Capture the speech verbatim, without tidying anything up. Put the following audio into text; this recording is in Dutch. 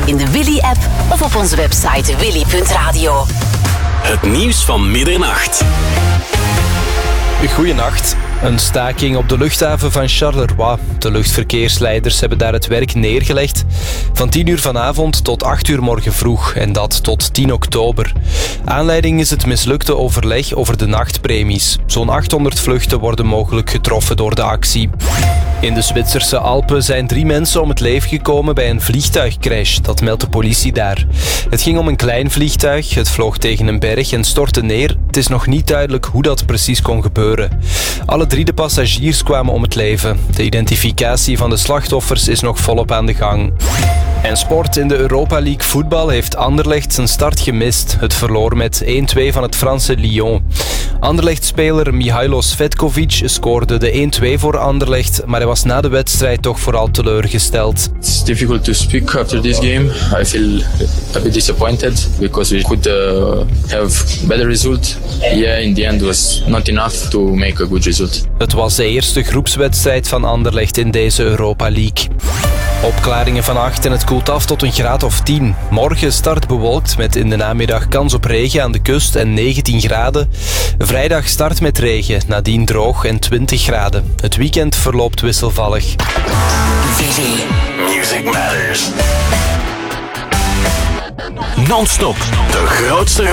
in de Willy-app of op onze website willy punt radio. Het nieuws van middernacht. Goeienacht. Een staking op de luchthaven van Charleroi. De luchtverkeersleiders hebben daar het werk neergelegd. Van tien uur vanavond tot acht uur morgen vroeg. En dat tot tien oktober. Aanleiding is het mislukte overleg over de nachtpremies. Zo'n achthonderd vluchten worden mogelijk getroffen door de actie. In de Zwitserse Alpen zijn drie mensen om het leven gekomen bij een vliegtuigcrash. Dat meldt de politie daar. Het ging om een klein vliegtuig. Het vloog tegen een berg en stortte neer. Het is nog niet duidelijk hoe dat precies kon gebeuren. Alle drie de passagiers kwamen om het leven. De identificatie van de slachtoffers is nog volop aan de gang. En sport. In de Europa League voetbal heeft Anderlecht zijn start gemist. Het verloor met één-twee van het Franse Lyon. Anderlecht-speler Mihailo Svetkovic scoorde de één-twee voor Anderlecht, maar hij was na de wedstrijd toch vooral teleurgesteld. It's difficult to speak after this game. I feel a bit disappointed because we could uh, have better result. Yeah, in the end was not enough to make a good result. Het was de eerste groepswedstrijd van Anderlecht in deze Europa League. Opklaringen vannacht en het koelt af tot een graad of tien. Morgen start bewolkt met in de namiddag kans op regen aan de kust en negentien graden. Vrijdag start met regen, nadien droog en twintig graden. Het weekend verloopt wisselvallig. Music Matters. Non-stop de grootste